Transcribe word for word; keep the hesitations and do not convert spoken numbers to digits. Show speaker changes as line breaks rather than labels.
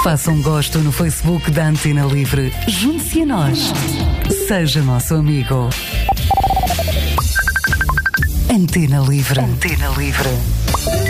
Faça um gosto no Facebook da Antena Livre. Junte-se a nós. Seja nosso amigo. Antena Livre. Antena Livre.